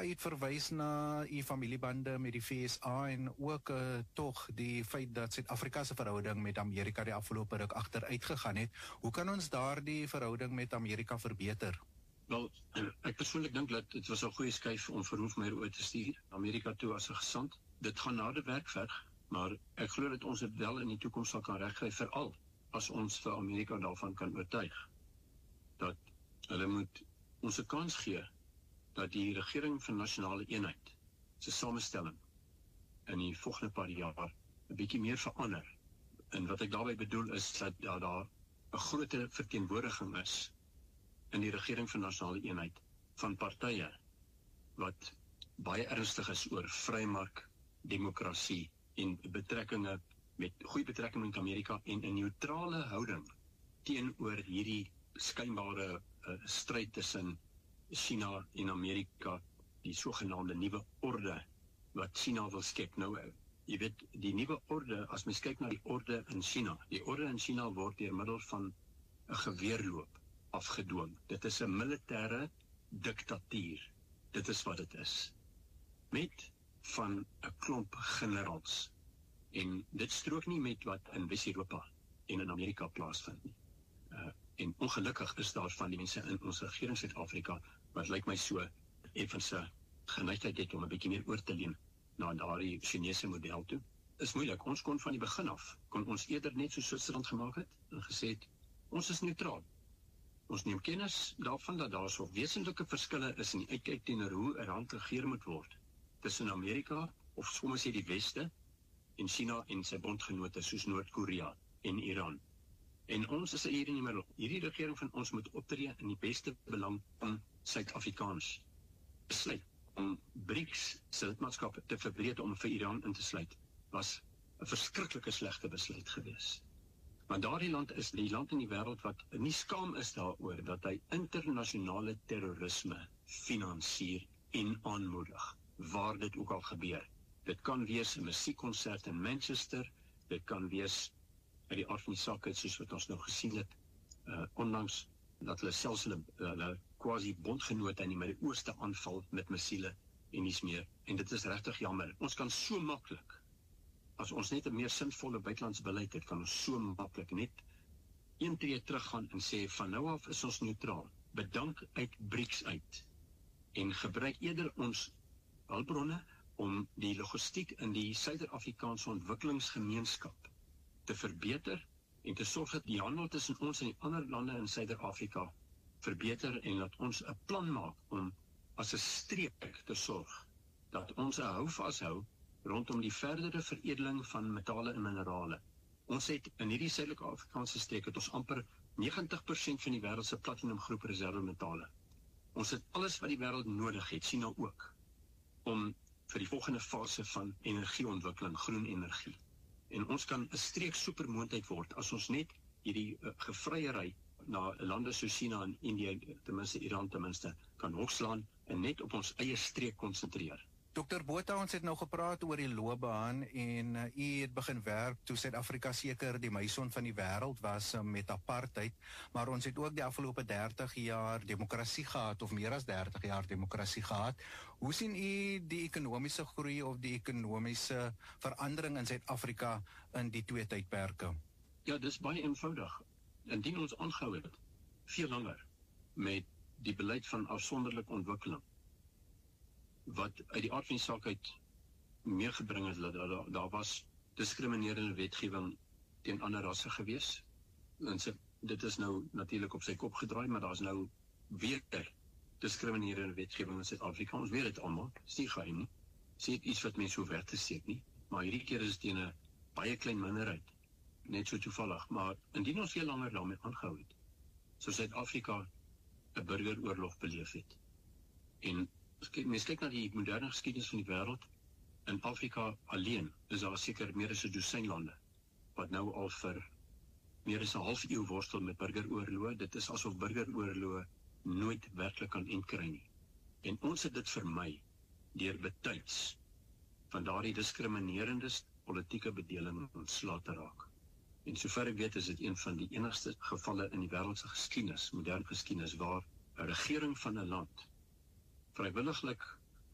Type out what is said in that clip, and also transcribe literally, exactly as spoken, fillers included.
het verwys na u familiebande met die V S A en ook uh, tog die feit dat Suid-Afrika se verhouding met Amerika die afgelope ruk agteruit gegaan het. Hoe kan ons daardie verhouding met Amerika verbeter? Wel, ek persoonlik dink dat dit was 'n goeie skuif om vir Rolf Meyer te stuur Amerika toe as 'n gesant. Dit gaan harde werk verg, maar ek glo dat ons dit wel in die toekoms sal kan regkry, veral as ons vir Amerika daarvan kan oortuig dat hulle moet ons 'n kans gee dat die regering van nasionale eenheid se samestelling in die volgende paar jaar 'n bietjie meer verander. En wat ek daarmee bedoel is dat daar daar 'n groter verteenwoordiging is in die regering van nasionale eenheid van partye wat baie ernstig is oor vrymark, demokrasie en betrekkinge met goeie betrekkinge met Amerika en 'n neutrale houding teenoor hierdie skynbare uh, stryd tussen China en Amerika, die sogenaamde nuwe orde wat China wil skep. Nou, jy weet, die nuwe orde, as mens kyk na die orde in China, die orde in China word deur middel van 'n geweerloop afgedwing. Dit is 'n militêre diktatuur. Dit is wat dit is. Met van 'n klomp generaals. En dit strook nie met wat in Wes-Europa en in Amerika plaasvind nie. Uh, en ongelukkig is daar van die mense in ons regering Suid-Afrika wat lyk my so effens 'n geneigtheid het om 'n bietjie meer oor te leun na daardie Chinese model toe. Is moeilik. Ons kon van die begin af, kon ons eerder net so Switserland gemaak het en gesê het, ons is neutraal. Ons neem kennis daarvan dat daar so wesentlike verskille is in die uitkyk teenoor hoe 'n land geregeer moet word tussen Amerika, of soms sê die Weste, en China en sy bondgenote soos Noord-Korea en Iran. En ons is hier in die middel. Hierdie regering van ons moet optree in die beste belang van Suid-Afrikaans. Besluit om BRICS se lidmaatskap te verbreek om vir Iran in te sluit was 'n verskriklike slegte besluit gewees. Want daardie land is die land in die wêreld wat nie skaam is daaroor dat hy internasionale terrorisme finansier en aanmoedig, waar dit ook al gebeur. Dit kan wees 'n musiekkonsert in Manchester, dit kan wees uit die aard van die saak uit, soos wat ons nou gesien het, uh, onlangs, dat hulle selfs hulle, hulle quasi bondgenote in die Midde-Ooste aanval met missiele en nies meer. En dit is regtig jammer. Ons kan so maklik, as ons net 'n meer sinvolle buitelandse beleid het, kan ons so maklik net een tree teruggaan en sê, van nou af is ons neutraal. Bedank uit BRICS uit. En gebruik eerder ons hulpbronne om die logistiek in die Suider-Afrikaanse ontwikkelingsgemeenskap te verbeter en te sorg dat die handel tussen ons en die ander lande in Suider-Afrika verbeter en dat ons 'n plan maak om as 'n streek te sorg dat ons 'n hou vashou rondom die verdere veredeling van metale en minerale. Ons het in hierdie Suidelike Afrikaanse streek het ons amper negentig persent van die wêreld se platinumgroep reserve metale. Ons het alles wat die wêreld nodig het, China ook, om vir die volgende fase van energieontwikkeling, groen energie. En ons kan 'n streek supermoondheid word as ons net hierdie uh, gevryery na lande soos China en Indië, ten minste Iran ten minste, kan hokslaan en net op ons eie streek konsentreer. Dokter Botha, ons het nou gepraat oor die loopbaan en uh, u het begin werk toe Suid-Afrika seker die meison van die wêreld was uh, met apartheid, maar ons het ook die afgelope dertig jaar demokrasie gehad, of meer as dertig jaar demokrasie gehad. Hoe sien u die ekonomiese groei of die ekonomiese verandering in Suid-Afrika in die twee tydperke? Ja, dis baie eenvoudig. Indien ons aangehou het, veel langer, met die beleid van afsonderlike ontwikkeling, wat uit die aard van die saak uit meegebring het, dat daar, daar was diskriminerende wetgewing teen ander rasse gewees. En sy, dit is nou natuurlik op sy kop gedraai, maar daar is nou weer diskriminerende wetgewing in Suid-Afrika. Ons weet dit almal, is nie geheim nie. Is nie iets wat mense so weg te steek nie, maar hierdie keer is dit teen 'n baie klein minderheid, net so toevallig. Maar indien ons veel langer daarmee aangehou het, so Suid-Afrika 'n burgeroorlog beleef het, en mens kyk na die moderne geskiedenis van die wêreld, in Afrika alleen is daar seker meer as 'n dosyn lande wat nou al vir meer as 'n half eeu worstel met burgeroorloë. Dit is asof burgeroorloë nooit werklik kan eindkry nie. En ons het dit vermy deur betyds van daardie diskriminerende politieke bedeling ontslae te raak. En sover ek weet is dit een van die enigste gevalle in die wêreldse geskiedenis, moderne geskiedenis, waar 'n regering van 'n land vrywilliglik